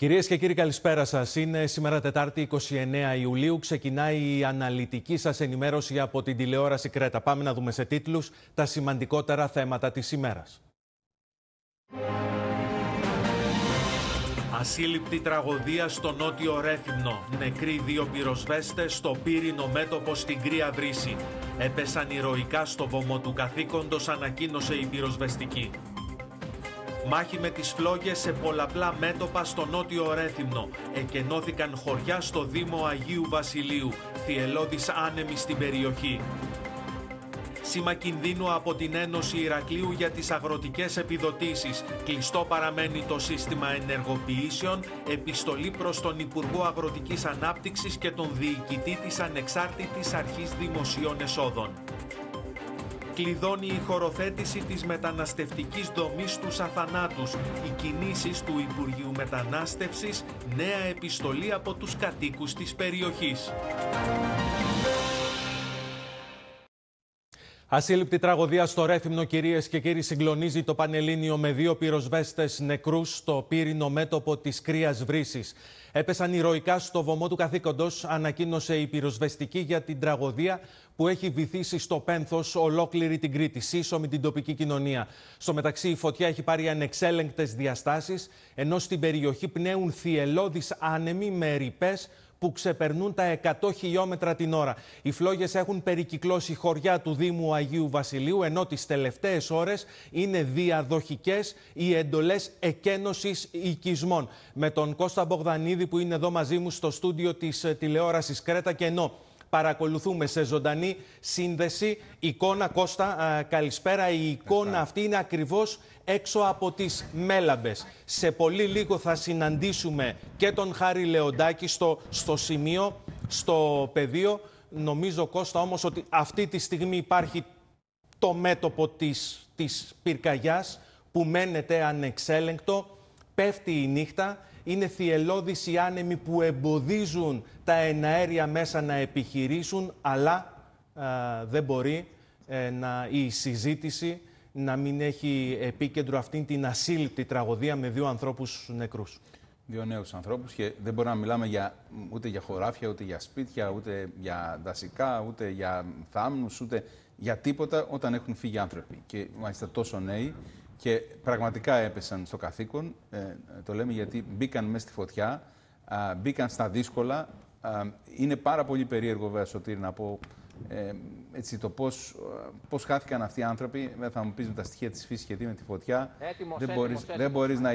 Κυρίες και κύριοι, καλησπέρα σας. Είναι σήμερα Τετάρτη 29 Ιουλίου. Ξεκινάει η αναλυτική σας ενημέρωση από την τηλεόραση Κρέτα. Πάμε να δούμε σε τίτλους τα σημαντικότερα θέματα της ημέρας. Ασύλληπτη τραγωδία στο νότιο Ρέθυμνο. Νεκροί 2 πυροσβέστες στο πύρινο μέτωπο στην Κρία Βρύση. Έπεσαν ηρωικά στο βωμό του καθήκοντος, ανακοίνωσε η πυροσβεστική. Μάχη με τις φλόγες σε πολλαπλά μέτωπα στο νότιο Ρέθυμνο. Εκενώθηκαν χωριά στο Δήμο Αγίου Βασιλείου. Θυελλώδης άνεμοι στην περιοχή. Σήμα κινδύνου από την Ένωση Ηρακλείου για τις αγροτικές επιδοτήσεις. Κλειστό παραμένει το σύστημα ενεργοποιήσεων. Επιστολή προς τον Υπουργό Αγροτικής Ανάπτυξης και τον Διοικητή της Ανεξάρτητης Αρχής Δημοσίων Εσόδων. Κλειδώνει η χωροθέτηση της μεταναστευτικής δομής στους αθανάτους. Οι κινήσεις του Υπουργείου Μετανάστευσης, νέα επιστολή από τους κατοίκους της περιοχής. Ασύλληπτη τραγωδία στο Ρέθυμνο, κυρίες και κύριοι, συγκλονίζει το Πανελλήνιο με 2 πυροσβέστες νεκρούς στο πύρινο μέτωπο της Κρίας Βρύσης. Έπεσαν ηρωικά στο βωμό του καθήκοντος, ανακοίνωσε η πυροσβεστική για την τραγωδία που έχει βυθίσει στο πένθος ολόκληρη την Κρήτη, σύσσωμη την τοπική κοινωνία. Στο μεταξύ, η φωτιά έχει πάρει ανεξέλεγκτες διαστάσεις, ενώ στην περιοχή πνέουν θυελλώδεις άνεμοι με ρηπές που ξεπερνούν τα 100 χιλιόμετρα την ώρα. Οι φλόγες έχουν περικυκλώσει χωριά του Δήμου Αγίου Βασιλείου, ενώ τις τελευταίες ώρες είναι διαδοχικές οι εντολές εκένωσης οικισμών. Με τον Κώστα Μπογδανίδη που είναι εδώ μαζί μου στο στούντιο της τηλεόρασης Κρέτα, και ενώ παρακολουθούμε σε ζωντανή σύνδεση εικόνα. Κώστα, καλησπέρα. Η εικόνα αυτή είναι ακριβώς έξω από τις Μέλαμπες. Σε πολύ λίγο θα συναντήσουμε και τον Χάρη Λεοντάκη στο σημείο, στο πεδίο. Νομίζω, Κώστα, όμως ότι αυτή τη στιγμή υπάρχει το μέτωπο της πυρκαγιάς που μένεται ανεξέλεγκτο. Πέφτει η νύχτα. Είναι θυελλώδεις οι άνεμοι που εμποδίζουν τα εναέρια μέσα να επιχειρήσουν, αλλά δεν μπορεί η συζήτηση να μην έχει επίκεντρο αυτήν την ασύλληπτη τραγωδία με 2 ανθρώπους νεκρούς. 2 νέους ανθρώπους, και δεν μπορούμε να μιλάμε ούτε για χωράφια, ούτε για σπίτια, ούτε για δασικά, ούτε για θάμνους, ούτε για τίποτα όταν έχουν φύγει άνθρωποι. Και μάλιστα τόσο νέοι. Και πραγματικά έπεσαν στο καθήκον, το λέμε γιατί μπήκαν μέσα στη φωτιά, μπήκαν στα δύσκολα. Είναι πάρα πολύ περίεργο, βέβαια, Σωτήρη, να πω έτσι, το πώς χάθηκαν αυτοί οι άνθρωποι. Θα μου πεις με τα στοιχεία της φύσης και τι με τη φωτιά. Δεν μπορείς να